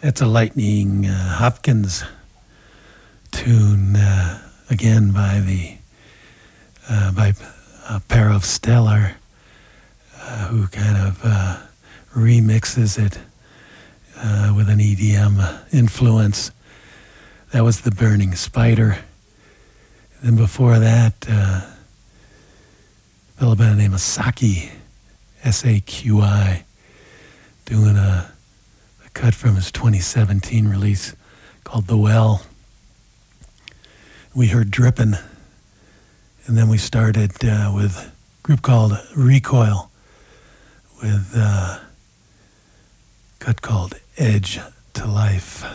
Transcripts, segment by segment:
It's a Lightning Hopkins tune, again by a pair of Stellar, who kind of remixes it with an EDM influence. That was The Burning Spider. Then before that, a fellow by the name of Saki, S-A-Q-I, doing a cut from his 2017 release called The Well. We heard Drippin', and then we started with a group called Recoil with a cut called Edge to Life.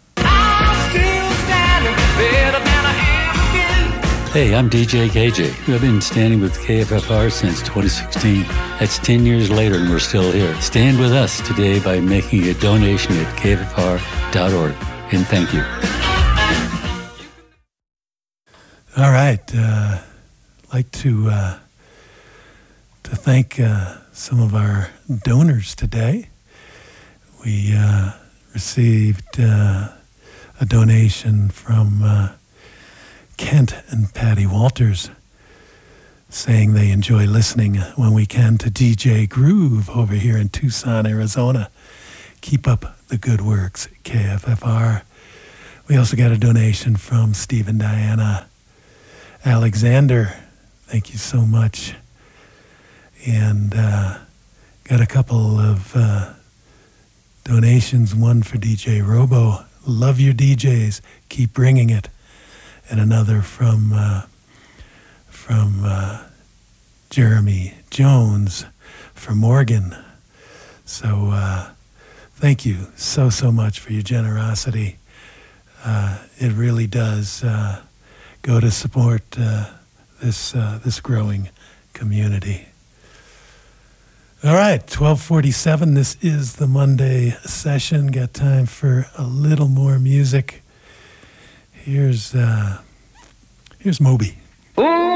Hey, I'm DJ KJ. I've been standing with KFFR since 2016. That's 10 years later and we're still here. Stand with us today by making a donation at kffr.org. And thank you. All right. I'd like to thank some of our donors today. We received a donation from Kent and Patty Walters, saying they enjoy listening when we can to DJ Groove over here in Tucson, Arizona. Keep up the good works, KFFR. We also got a donation from Steve and Diana Alexander. Thank you so much. And got a couple of donations, one for DJ Robo. Love your DJs. Keep bringing it. And another from Jeremy Jones from Morgan. So thank you so much for your generosity. It really does go to support this growing community. All right, 12:47. This is the Monday session. Got time for a little more music. Here's Moby.